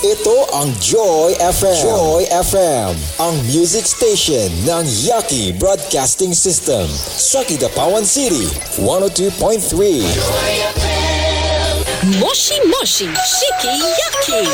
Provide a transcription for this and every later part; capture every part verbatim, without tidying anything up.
Ito ang Joy F M. Joy F M, ang music station ng Yaki Broadcasting System sa Kidapawan City, one oh two point three. Joy F M. Moshi Moshi Shiki Yaki.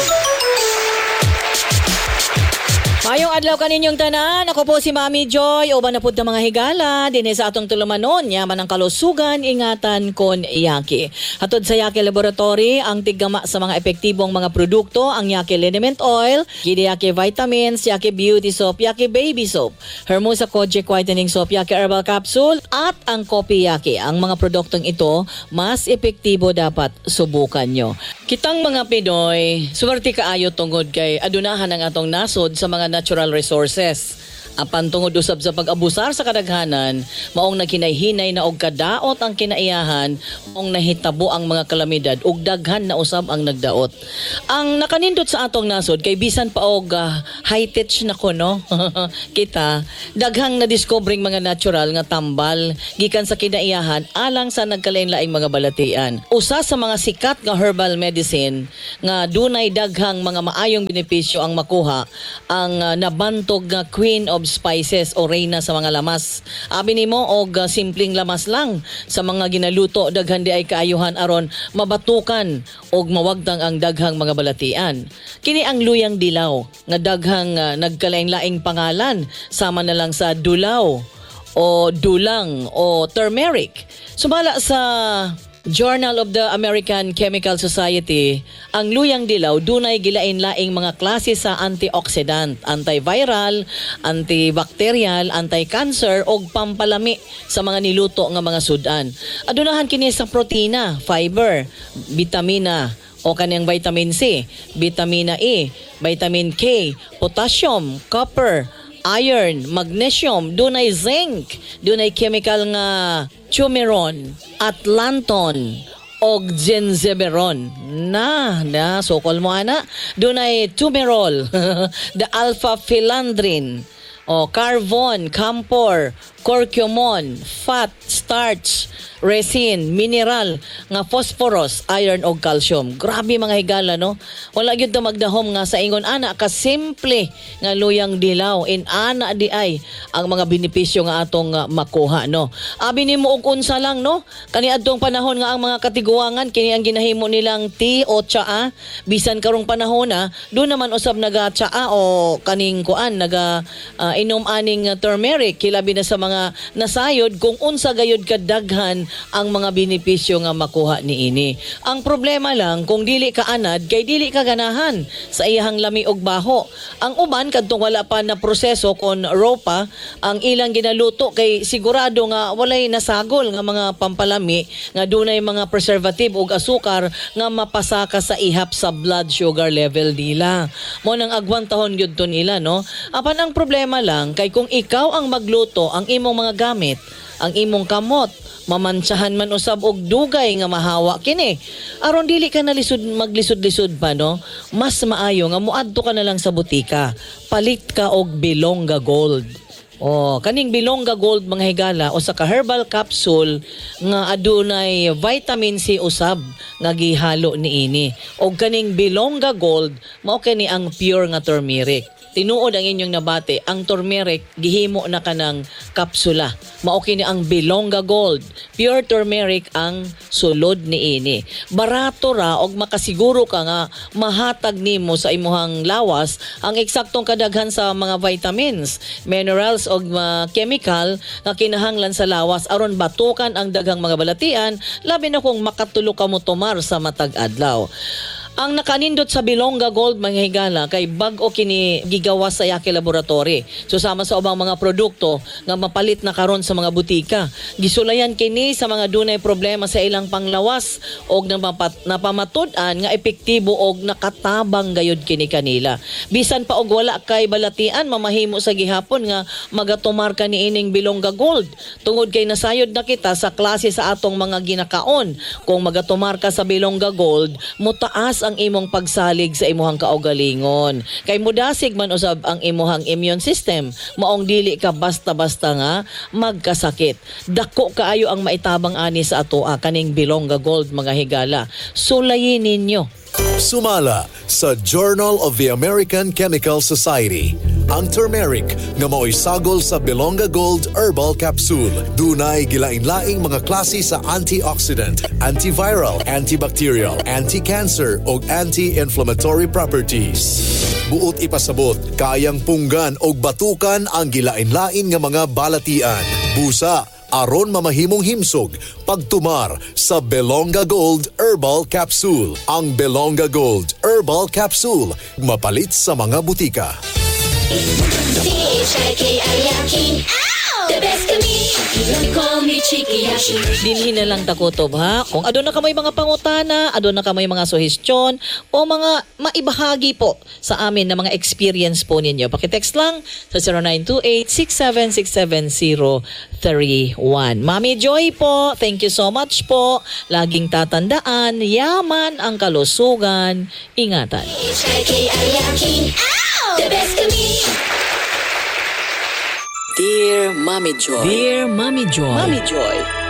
Mayong adlaw kaninyong tanan, ako po si Mami Joy, uban na pud ka mga higala, dinhi sa atong tulumanon, yaman ang kalusugan, ingatan kon Yaki. Hatod sa Yaki Laboratory, ang tiggama sa mga epektibong mga produkto, ang Yaki Liniment Oil, Kidi Yaki Vitamins, Yaki Beauty Soap, Yaki Baby Soap, Hermosa Kojic Whitening Soap, Yaki Herbal Capsule, at ang Kopi Yaki. Ang mga produktong ito, mas epektibo dapat subukan nyo. Kitang mga Pinoy, suwerte kaayo tungod kay adunahan ang atong nasod sa mga natural resources. Apan tungod usab sa pag-abusar sa kadaghanan, maong nakinayhinay na og kadaot ang kinaiyahan, maong nahitabo ang mga kalamidad ug daghan na usab ang nagdaot. Ang nakanindot sa atong nasod kay bisan pa og uh, high-tech na ko no. Kita daghang na-discovering mga natural nga tambal gikan sa kinaiyahan alang sa nagkalain-laing mga balatian. Usa sa mga sikat nga herbal medicine nga dunay daghang mga maayong benepisyo ang makuha ang uh, nabantog nga Queen of Spices o reyna sa mga lamas. Abi nimo og uh, simpleng lamas lang sa mga ginaluto daghan di ay kaayuhan aron mabatukan og mawagtang ang daghang mga balatian. Kini ang luyang dilaw nga daghang uh, nagkalain-laing pangalan sama na lang sa dulaw o dulang o turmeric. Sumala sa Journal of the American Chemical Society, ang luyang dilaw dunay gilain-laing mga klase sa antioxidant, antiviral, antibacterial, anti-cancer og pampalami sa mga niluto nga mga sudan. Adunahan kini sa protina, fiber, vitamina o kaniyang vitamin C, vitamina E, vitamin K, potassium, copper, iron, magnesium, dunay zinc, dunay chemical nga Chumeron, Atlanton, og Genzeberon. Na, na, sokol mo ana. Dunay Tumerol, the alpha-philandrin, o Carvon, Camphor, Curcumon, fat, starch, resin, mineral, nga phosphorus, iron o calcium. Grabe mga higala, no? Wala gyud ta magdahom nga sa ingon ana ka simple nga luyang dilaw in ana di ay ang mga benepisyo nga atong uh, makuha, no? Abi nimo og unsa lang, no? Kani adtong panahon nga ang mga katiguangan kini ang ginahimo nilang tea o tsaa, bisan karong panahon na do naman usab naga tsaa o kaning kuan naga uh, inom aning uh, turmeric kilabi na sa mga nasayod kung unsa gayud kadaghan ang mga benepisyo nga makuha niini. Ang problema lang kung dili ka anad kay dili ka ganahan sa iyang lami og baho. Ang uban kadtong wala pa na proseso kon ropa ang ilang ginaluto kay sigurado nga walay nasagol nga mga pampalami nga dunay mga preservative ug asukar nga mapasaka sa ihap sa blood sugar level nila. Mo nang agwantahon gyud to nila, no? Apan ang problema lang kay kung ikaw ang magluto ang imong mga gamit, ang imong kamot, mamantsahan man usab og dugay nga mahawa kini. Aron dili ka nalisod maglisod-lisod pa, no? Mas maayo nga muadto ka na lang sa butika. Palit ka og Bilonga Gold. Oh, kaning Bilonga Gold mga higala o sa ka herbal capsule nga adunay vitamin C usab nga gihalo niini. Og kaning Bilonga Gold mao kini ang pure nga turmeric. Tinuod ang inyong nabate, ang turmeric gihimo na kanang kapsula. Mao kini ang Bilonga Gold. Pure turmeric ang sulod niini. Barato ra og makasiguro ka nga mahatag nimo sa imuhang lawas ang eksaktong kadaghan sa mga vitamins, minerals og uh, chemical nga kinahanglan sa lawas aron batukan ang daghang mga balatian labi na kung makatulo ka mo tumar sa matag adlaw. Ang nakanindot sa Bilonga Gold mga higala kay bag-o kini gigawas sa Yaki Laboratory. So sama sa ubang mga produkto nga mapalit na karon sa mga butika. Gisulayan kini sa mga dunay problema sa ilang panglawas og napamatud-an nga epektibo og nakatabang gayud kini kanila. Bisan pa og wala kay balatian mamahimo sa gihapon nga magatumar ka niining Bilonga Gold. Tungod kay nasayod na kita sa klase sa atong mga ginakaon. Kung magatumar ka sa Bilonga Gold, mutaas ang imong pagsalig sa imuhang kaugalingon. Kay mudasig man usab ang imuhang immune system, maong dili ka basta-basta nga magkasakit. Dako kaayo ang maitabang ani sa atoa kaning Bilonga Gold mga higala. Sulayin ninyo Sumala sa Journal of the American Chemical Society ang turmeric nga mao'y sagol sa Belonga Gold Herbal Capsule. Dunay gilain-laing mga klase sa antioxidant, antiviral, antibacterial, anti-cancer o anti-inflammatory properties. Buot ipasabot, kayang punggan o batukan ang gilain-lain nga mga balatian. Busa, aron mamahimong himsog pagtumar sa Belonga Gold Herbal Capsule. Ang Belonga Gold Herbal Capsule mapalit sa mga butika. D H I K I Yakin. The best to me. You call me Chiki Yashi. Dinhin na lang takutob ha. Kung adon na kamay mga pangutana, adon na kamay mga suhestyon o mga maibahagi po sa amin na mga experience po ninyo. Pakitext lang sa zero nine two eight, six seven six seven zero three one. Mami Joy po, thank you so much po. Laging tatandaan, yaman ang kalusugan. Ingatan. D H I K I Yakin. The best to me. Dear Mommy Joy. Dear Mommy Joy. Mommy Joy.